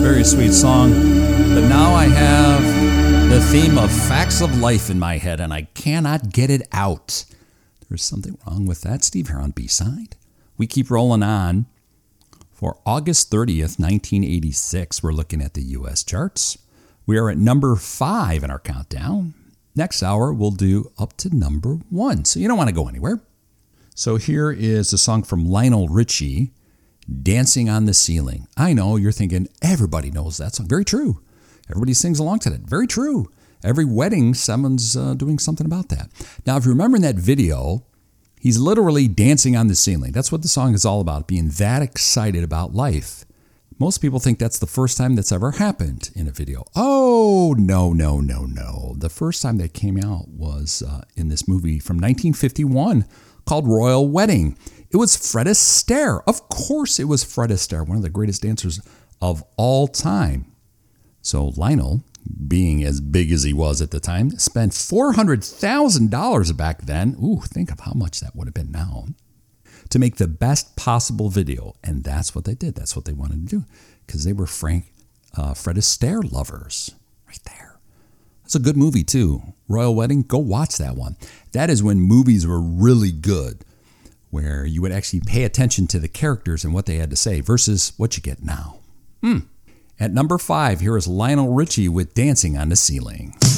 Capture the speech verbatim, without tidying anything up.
Very sweet song. But now I have the theme of Facts of Life in my head, and I cannot get it out. There's something wrong with that. Steve here on B-Side. We keep rolling on. For August thirtieth, nineteen eighty-six, we're looking at the U S charts. We are at number five in our countdown. Next hour, we'll do up to number one, so you don't want to go anywhere. So here is a song from Lionel Richie, Dancing on the Ceiling. I know you're thinking, everybody knows that song. Very true. Everybody sings along to that. Very true. Every wedding, someone's uh, doing something about that. Now, if you remember in that video, he's literally dancing on the ceiling. That's what the song is all about, being that excited about life. Most people think that's the first time that's ever happened in a video. Oh, no, no, no, no. The first time that came out was uh, in this movie from nineteen fifty-one called Royal Wedding. It was Fred Astaire. Of course it was Fred Astaire, one of the greatest dancers of all time. So Lionel, being as big as he was at the time, spent four hundred thousand dollars back then. Ooh, think of how much that would have been now. To make the best possible video. And that's what they did. That's what they wanted to do. Because they were Frank, uh, Fred Astaire lovers. Right there. That's a good movie too. Royal Wedding, go watch that one. That is when movies were really good. Where you would actually pay attention to the characters and what they had to say versus what you get now. Hmm. At number five, here is Lionel Richie with Dancing on the Ceiling.